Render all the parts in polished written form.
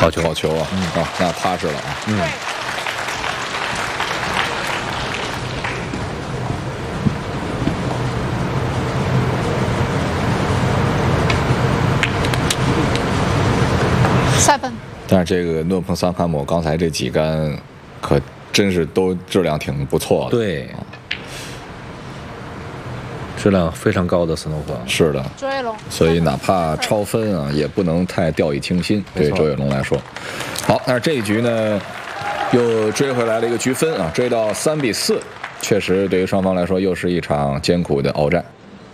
好球， 好球啊！啊，那踏实了啊。 7。 但是这个诺碰桑卡姆刚才这几杆，可真是都质量挺不错的。 对，质量非常高的斯诺克。 是的， 周跃龙。 所以哪怕超分啊，也不能太掉以轻心。对周跃龙来说，好，但是这一局呢，又追回来了一个局分啊，追到3-4，确实对于双方来说又是一场艰苦的鏖战。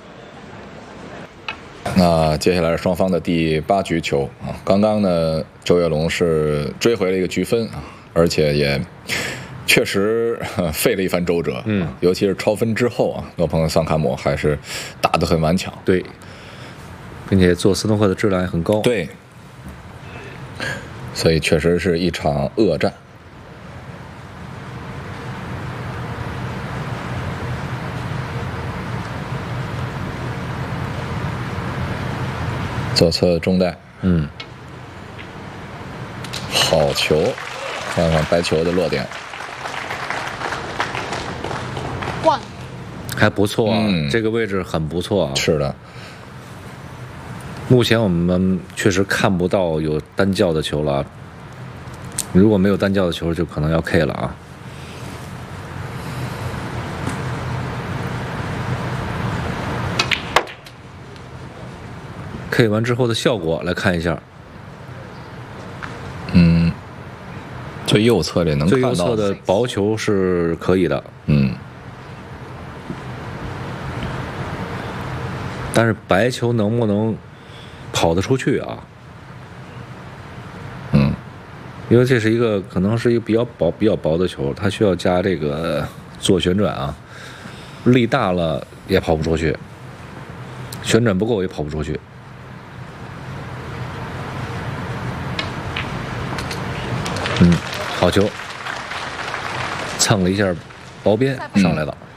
那接下来是双方的第8局球啊，刚刚呢，周跃龙是追回了一个局分啊，而且也确实费了一番周折，尤其是超分之后啊，诺碰桑卡姆还是打得很顽强， 对，并且做斯诺克的质量也很高， 对，所以确实是一场恶战。左侧中带，好球，看看白球的落点， 还不错啊，这个位置很不错啊。 是的， 目前我们确实看不到有单教的球了，如果没有单教的球，就可能要 K 了啊。K 完之后的效果来看一下， 最右侧里能看到最右侧的薄球是可以的，但是白球能不能跑得出去啊？因为这是一个可能是一个比较薄的球，它需要加这个左旋转啊，力大了也跑不出去，旋转不够也跑不出去。好球，蹭了一下薄边上来了。